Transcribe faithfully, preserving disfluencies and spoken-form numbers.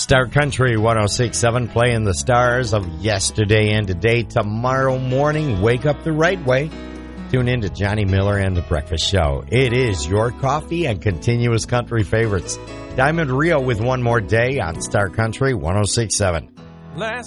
Star Country one oh six point seven, playing the stars of yesterday and today. Tomorrow morning, wake up the right way. Tune in to Johnny Miller and the Breakfast Show. It is your coffee and continuous country favorites. Diamond Rio with One More Day on Star Country one oh six point seven. Last